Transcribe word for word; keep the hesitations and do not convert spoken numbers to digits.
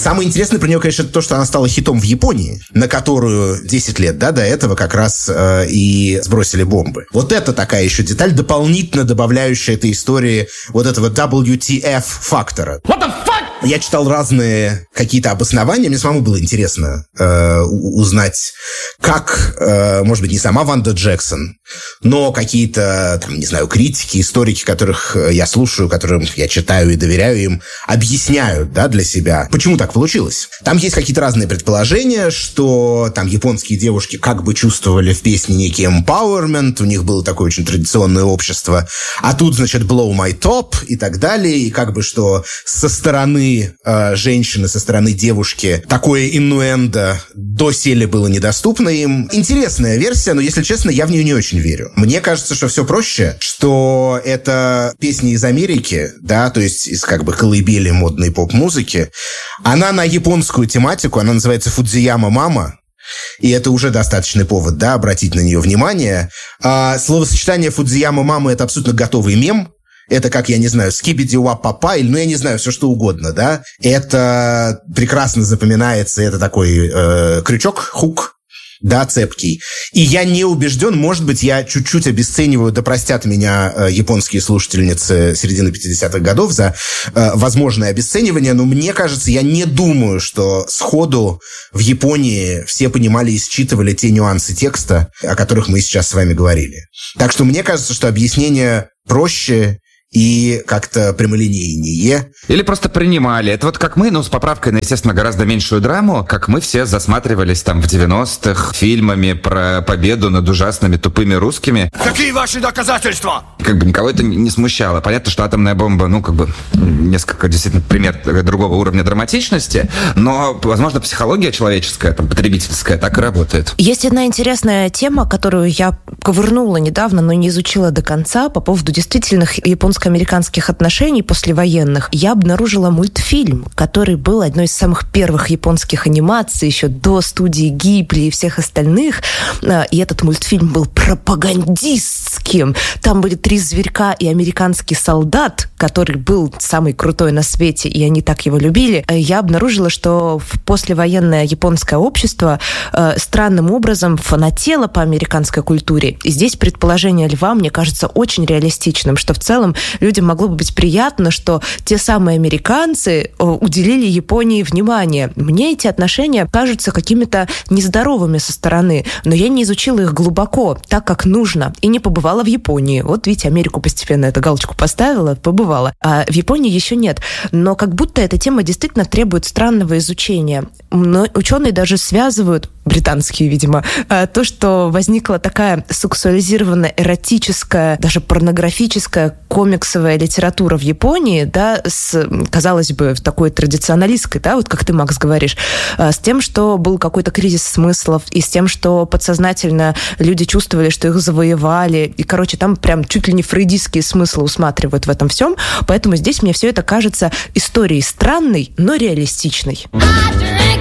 Самое интересное про нее, конечно, то, что она стала хитом в Японии, на которую десять лет, да, до этого как раз э, и сбросили бомбы. Вот это такая еще деталь, дополнительно добавляющая этой истории вот этого дабл ю ти эф-фактора. What the fuck? Я читал разные какие-то обоснования, мне самому было интересно э, узнать, как, э, может быть, не сама Ванда Джексон, но какие-то, там, не знаю, критики, историки, которых я слушаю, которым я читаю и доверяю им, объясняют, да, для себя, почему так получилось. Там есть какие-то разные предположения, что там японские девушки как бы чувствовали в песне некий empowerment, у них было такое очень традиционное общество, а тут, значит, blow my top и так далее, и как бы что со стороны э, женщины, со стороны девушки такое иннуэндо доселе было недоступно им. Интересная версия, но, если честно, я в нее не очень верю. Мне кажется, что все проще, что это песни из Америки, да, то есть из как бы колыбели модной поп-музыки. Она на японскую тематику, она называется «Фудзияма Мама». И это уже достаточный повод, да, обратить на нее внимание. А словосочетание «Фудзияма Мама» — это абсолютно готовый мем. Это как, я не знаю, скибиди-уа-папа, или, ну, я не знаю, все что угодно, да. Это прекрасно запоминается, это такой э, крючок, хук, да, цепкий. И я не убежден, может быть, я чуть-чуть обесцениваю, да простят меня э, японские слушательницы середины пятидесятых годов за э, возможное обесценивание, но мне кажется, я не думаю, что сходу в Японии все понимали и считывали те нюансы текста, о которых мы сейчас с вами говорили. Так что мне кажется, что объяснение проще и как-то прямолинейнее. Или просто принимали. Это вот как мы, ну, с поправкой на, естественно, гораздо меньшую драму, как мы все засматривались там в девяностых фильмами про победу над ужасными тупыми русскими. Какие ваши доказательства? Как бы никого это не смущало. Понятно, что атомная бомба, ну, как бы, несколько, действительно, пример другого уровня драматичности, но, возможно, психология человеческая, там, потребительская, так и работает. Есть одна интересная тема, которую я ковырнула недавно, но не изучила до конца, по поводу действительных японских американских отношений послевоенных, я обнаружила мультфильм, который был одной из самых первых японских анимаций еще до студии Гибли и всех остальных. И этот мультфильм был пропагандистским. Там были три зверька и американский солдат, который был самый крутой на свете, и они так его любили. Я обнаружила, что в послевоенное японское общество странным образом фанатело по американской культуре. И здесь предположение Льва, мне кажется, очень реалистичным, что в целом людям могло бы быть приятно, что те самые американцы уделили Японии внимание. Мне эти отношения кажутся какими-то нездоровыми со стороны, но я не изучила их глубоко, так как нужно, и не побывала в Японии. Вот, видите, Америку постепенно эту галочку поставила, побывала. А в Японии еще нет. Но как будто эта тема действительно требует странного изучения. Но ученые даже связывают, британские, видимо, то, что возникла такая сексуализированная, эротическая, даже порнографическая комиксовая литература в Японии, да, с, казалось бы, такой традиционалистской, да, вот как ты, Макс, говоришь, с тем, что был какой-то кризис смыслов, и с тем, что подсознательно люди чувствовали, что их завоевали, и, короче, там прям чуть ли не фрейдистские смыслы усматривают в этом всем, поэтому здесь мне все это кажется историей странной, но реалистичной.